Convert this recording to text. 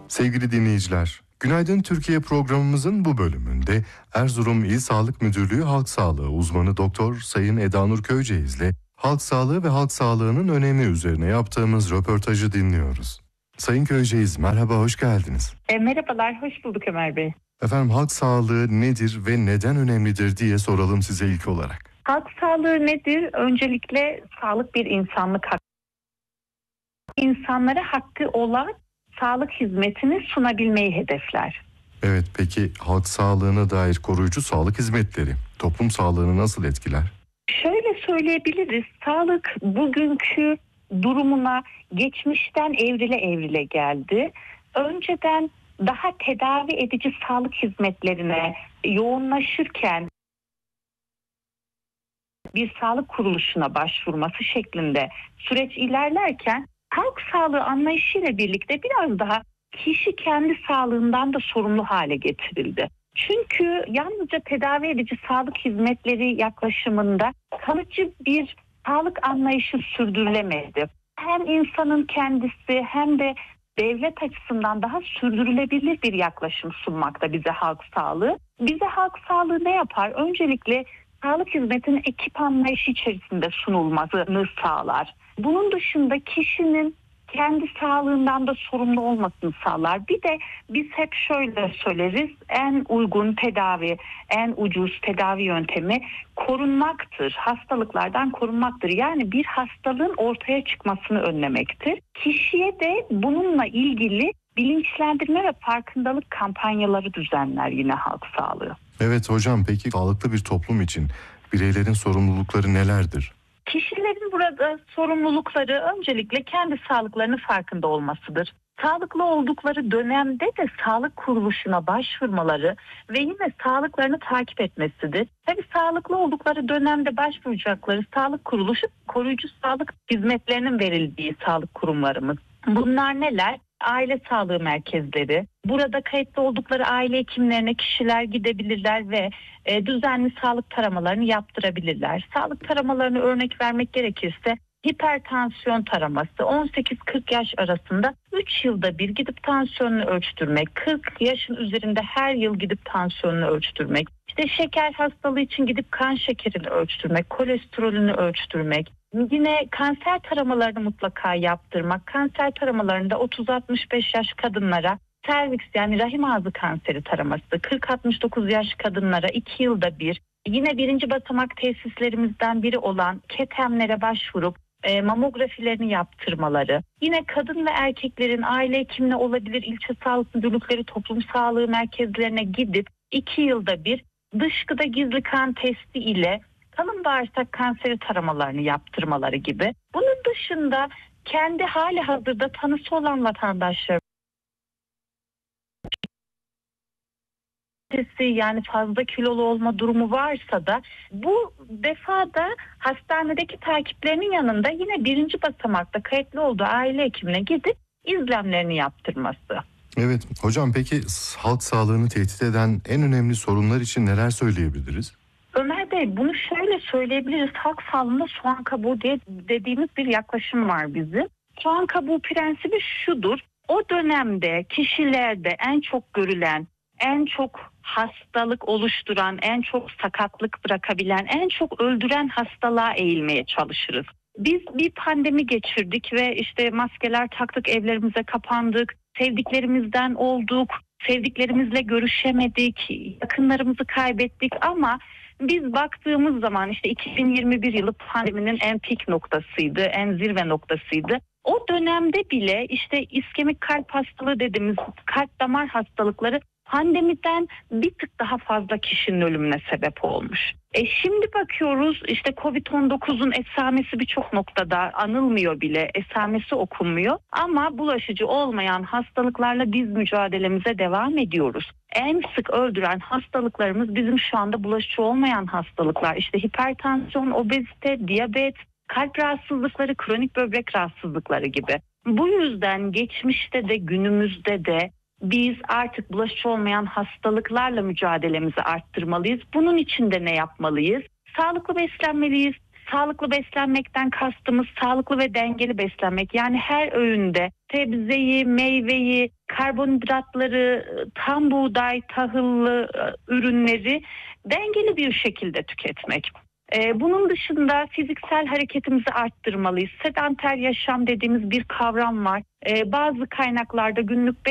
Sevgili dinleyiciler, Günaydın Türkiye programımızın bu bölümünde Erzurum İl Sağlık Müdürlüğü Halk Sağlığı uzmanı Doktor Sayın Edanur Köyceğiz ile halk sağlığı ve halk sağlığının önemi üzerine yaptığımız röportajı dinliyoruz. Sayın Köyceğiz, merhaba, hoş geldiniz. Merhabalar, hoş bulduk Ömer Bey. Efendim, halk sağlığı nedir ve neden önemlidir diye soralım size ilk olarak. Halk sağlığı nedir? Öncelikle sağlık bir insanlık hakkı. İnsanlara hakkı olan sağlık hizmetini sunabilmeyi hedefler. Evet, peki halk sağlığına dair koruyucu sağlık hizmetleri toplum sağlığını nasıl etkiler? Şöyle söyleyebiliriz, sağlık bugünkü durumuna geçmişten evrile geldi. Önceden daha tedavi edici sağlık hizmetlerine yoğunlaşırken bir sağlık kuruluşuna başvurması şeklinde süreç ilerlerken halk sağlığı anlayışıyla birlikte biraz daha kişi kendi sağlığından da sorumlu hale getirildi. Çünkü yalnızca tedavi edici sağlık hizmetleri yaklaşımında kalıcı bir sağlık anlayışı sürdürülemedi. Hem insanın kendisi hem de devlet açısından daha sürdürülebilir bir yaklaşım sunmakta bize halk sağlığı. Bize halk sağlığı ne yapar? Öncelikle sağlık hizmetinin ekip anlayışı içerisinde sunulmasını sağlar. Bunun dışında kişinin kendi sağlığından da sorumlu olmasını sağlar. Bir de biz hep şöyle söyleriz, en uygun tedavi, en ucuz tedavi yöntemi korunmaktır. Hastalıklardan korunmaktır. Yani bir hastalığın ortaya çıkmasını önlemektir. Kişiye de bununla ilgili bilinçlendirme ve farkındalık kampanyaları düzenler yine halk sağlığı. Evet hocam, peki sağlıklı bir toplum için bireylerin sorumlulukları nelerdir? Kişilerin burada sorumlulukları öncelikle kendi sağlıklarının farkında olmasıdır. Sağlıklı oldukları dönemde de sağlık kuruluşuna başvurmaları ve yine sağlıklarını takip etmesidir. Tabii sağlıklı oldukları dönemde başvuracakları sağlık kuruluşu koruyucu sağlık hizmetlerinin verildiği sağlık kurumlarımız. Bunlar neler? Aile sağlığı merkezleri. Burada kayıtlı oldukları aile hekimlerine kişiler gidebilirler ve düzenli sağlık taramalarını yaptırabilirler. Sağlık taramalarını örnek vermek gerekirse hipertansiyon taraması 18-40 yaş arasında 3 yılda bir gidip tansiyonunu ölçtürmek, 40 yaşın üzerinde her yıl gidip tansiyonunu ölçtürmek, işte şeker hastalığı için gidip kan şekerini ölçtürmek, kolesterolünü ölçtürmek, yine kanser taramalarını mutlaka yaptırmak. Kanser taramalarında 30-65 yaş kadınlara serviks yani rahim ağzı kanseri taraması, 40-69 yaş kadınlara 2 yılda bir, yine birinci basamak tesislerimizden biri olan KETEM'lere başvurup mamografilerini yaptırmaları, yine kadın ve erkeklerin aile hekimine olabilir ilçe sağlık müdürlükleri, toplum sağlığı merkezlerine gidip 2 yılda bir dışkıda gizli kan testi ile kalın bağırsak kanseri taramalarını yaptırmaları gibi. Bunun dışında kendi hali hazırda tanısı olan vatandaşlar yani fazla kilolu olma durumu varsa da bu defada hastanedeki takiplerinin yanında yine birinci basamakta kayıtlı olduğu aile hekimine gidip izlemlerini yaptırması. Evet hocam, peki halk sağlığını tehdit eden en önemli sorunlar için neler söyleyebiliriz? Ömer Bey, bunu şöyle söyleyebiliriz. Halk sağlığında soğan kabuğu diye dediğimiz bir yaklaşım var bizim. Soğan kabuğu prensibi şudur. O dönemde kişilerde en çok görülen, en çok hastalık oluşturan, en çok sakatlık bırakabilen, en çok öldüren hastalığa eğilmeye çalışırız. Biz bir pandemi geçirdik ve işte maskeler taktık, evlerimize kapandık, sevdiklerimizden olduk, sevdiklerimizle görüşemedik, yakınlarımızı kaybettik ama biz baktığımız zaman işte 2021 yılı pandeminin en pik noktasıydı, en zirve noktasıydı. O dönemde bile işte iskemik kalp hastalığı dediğimiz kalp damar hastalıkları pandemiden bir tık daha fazla kişinin ölümüne sebep olmuş. Şimdi bakıyoruz işte Covid-19'un esamesi birçok noktada anılmıyor bile, esamesi okunmuyor. Ama bulaşıcı olmayan hastalıklarla biz mücadelemize devam ediyoruz. En sık öldüren hastalıklarımız bizim şu anda bulaşıcı olmayan hastalıklar. İşte hipertansiyon, obezite, diyabet, kalp rahatsızlıkları, kronik böbrek rahatsızlıkları gibi. Bu yüzden geçmişte de günümüzde de biz artık bulaşıcı olmayan hastalıklarla mücadelemizi arttırmalıyız. Bunun için de ne yapmalıyız? Sağlıklı beslenmeliyiz. Sağlıklı beslenmekten kastımız sağlıklı ve dengeli beslenmek. Yani her öğünde sebzeyi, meyveyi, karbonhidratları, tam buğday, tahıllı ürünleri dengeli bir şekilde tüketmek. Bunun dışında fiziksel hareketimizi arttırmalıyız. Sedanter yaşam dediğimiz bir kavram var. Bazı kaynaklarda günlük